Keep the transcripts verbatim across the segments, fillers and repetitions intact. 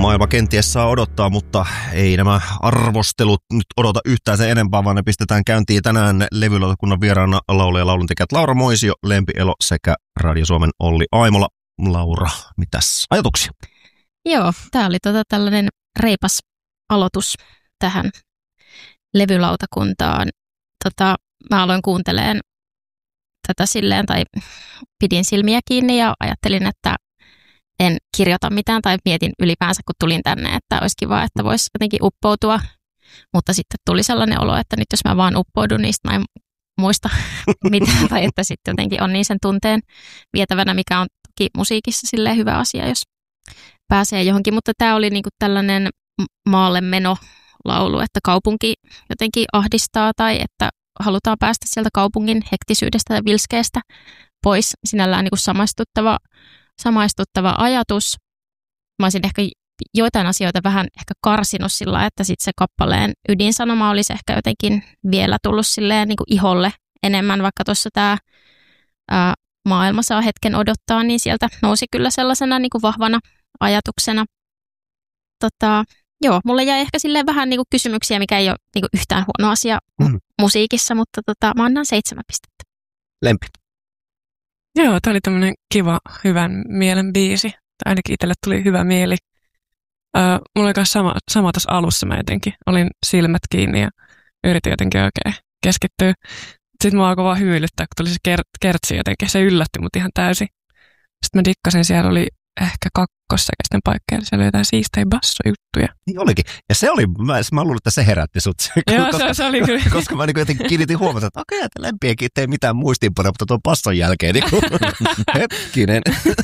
maailma kenties saa odottaa, mutta ei nämä arvostelut nyt odota yhtään sen enempää, vaan ne pistetään käyntiin tänään levylautakunnan vieraana laulaja ja lauluntekijät Laura Moisio, Lempi Elo sekä Radio Suomen Olli Aimola. Laura, mitäs ajatuksia? Joo, tää oli tota tällainen reipas aloitus tähän levylautakuntaan. Tota, mä aloin kuuntelemaan tätä silleen, tai pidin silmiä kiinni ja ajattelin, että en kirjoita mitään tai mietin ylipäänsä, kun tulin tänne, että olisi kiva, että voisi jotenkin uppoutua. Mutta sitten tuli sellainen olo, että nyt jos mä vaan uppoudun, niin mä en muista mitään, tai että sitten jotenkin on niin sen tunteen vietävänä, mikä on toki musiikissa silleen hyvä asia, jos pääsee johonkin. Mutta tämä oli niinku tällainen maalle meno laulu, että kaupunki jotenkin ahdistaa tai että halutaan päästä sieltä kaupungin hektisyydestä ja vilskeestä pois. Sinällään niin kuin samaistuttava, samaistuttava ajatus. Mä olisin ehkä joitain asioita vähän ehkä karsinut sillä, että sitten se kappaleen ydinsanoma olisi ehkä jotenkin vielä tullut silleen niin kuin iholle enemmän, vaikka tuossa tämä ää, maailma saa hetken odottaa, niin sieltä nousi kyllä sellaisena niin kuin vahvana ajatuksena. Tota, Joo, mulle jäi ehkä silleen vähän niinku kysymyksiä, mikä ei ole niinku yhtään huono asia mm. musiikissa, mutta tota, mä annan seitsemän pistettä. Lempi. Joo, tää oli tämmönen kiva, hyvän mielen biisi. Ainakin itselle tuli hyvä mieli. Öö, mulla oli myös sama, sama tässä alussa, mä jotenkin olin silmät kiinni ja yritin jotenkin oikein keskittyä. Sitten mua alkoi vaan hyylyttää, kun tuli se ker- kertsi jotenkin. Se yllätti mut ihan täysin. Sitten mä dikkasin, siellä oli ehkä kakkossäkäisten paikkeilla, siellä oli jotain siistejä bassojuttuja. Niin olikin. Ja se oli, mä, mä luulen, että se herätti sut. Joo, koska, se, se oli kyllä. Koska mä niin jotenkin kiinnitin huomata, että okei, että Lempiäkin ei tee mitään muistiinpanoja, mutta tuon basson jälkeen, niin kuin, hetkinen.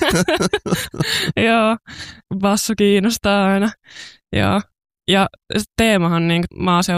Joo, basso kiinnostaa aina. Joo. Ja teemahan niin maaseutu